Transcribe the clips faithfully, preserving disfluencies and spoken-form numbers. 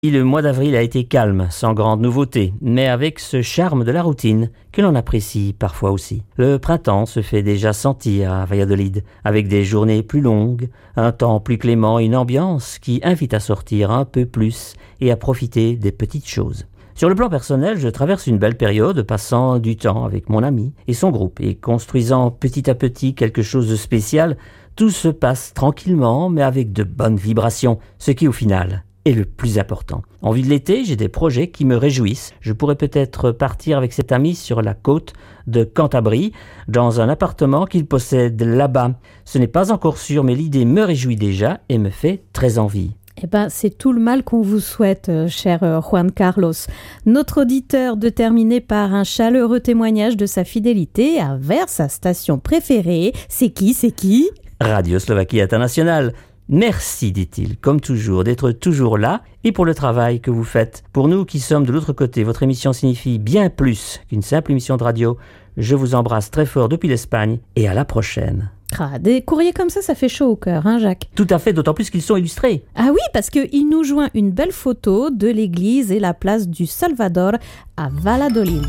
Le mois d'avril a été calme, sans grande nouveauté, mais avec ce charme de la routine que l'on apprécie parfois aussi. Le printemps se fait déjà sentir à Valladolid, avec des journées plus longues, un temps plus clément et une ambiance qui invite à sortir un peu plus et à profiter des petites choses. Sur le plan personnel, je traverse une belle période passant du temps avec mon ami et son groupe et construisant petit à petit quelque chose de spécial. Tout se passe tranquillement mais avec de bonnes vibrations, ce qui au final est le plus important. En vue de l'été, j'ai des projets qui me réjouissent. Je pourrais peut-être partir avec cet ami sur la côte de Cantabrie, dans un appartement qu'il possède là-bas. Ce n'est pas encore sûr, mais l'idée me réjouit déjà et me fait très envie. Eh ben, c'est tout le mal qu'on vous souhaite, euh, cher euh, Juan Carlos. Notre auditeur de terminer par un chaleureux témoignage de sa fidélité envers sa station préférée. C'est qui, c'est qui ? Radio Slovaquie Internationale. Merci, dit-il, comme toujours, d'être toujours là et pour le travail que vous faites. Pour nous qui sommes de l'autre côté, votre émission signifie bien plus qu'une simple émission de radio. Je vous embrasse très fort depuis l'Espagne et à la prochaine. Ah, des courriers comme ça, ça fait chaud au cœur, hein, Jacques ? Tout à fait, d'autant plus qu'ils sont illustrés. Ah oui, parce qu'il nous joint une belle photo de l'église et la place du Salvador à Valladolid.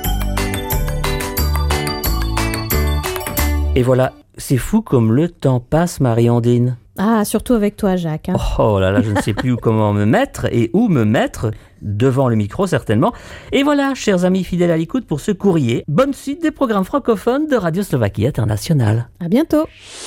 Et voilà, c'est fou comme le temps passe, Marie-Ondine. Ah, surtout avec toi, Jacques. Hein. Oh là là, je ne sais plus où, comment me mettre et où me mettre, devant le micro certainement. Et voilà, chers amis fidèles à l'écoute, pour ce courrier. Bonne suite des programmes francophones de Radio Slovaquie Internationale. À bientôt.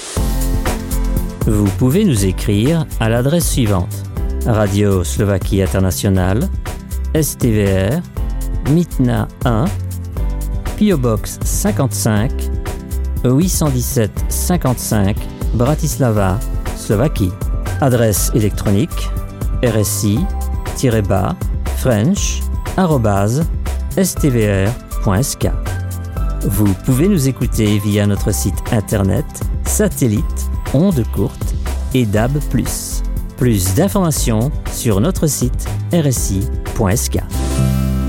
Vous pouvez nous écrire à l'adresse suivante. Radio Slovaquie Internationale, S T V R, Mitna un, P O Box cinquante-cinq, huit cent dix-sept cinquante-cinq, Bratislava, Slovaquie. Adresse électronique rsi-bas french arobase s t v r point s k. Vous pouvez nous écouter via notre site internet, satellite, ondes courtes et D A B plus. Plus d'informations sur notre site r s i point s k.